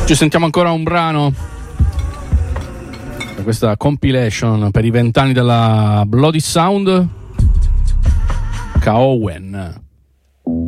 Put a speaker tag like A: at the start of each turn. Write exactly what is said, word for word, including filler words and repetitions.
A: Ci sentiamo ancora un brano per questa compilation per i vent'anni della Bloody Sound, K-Owen.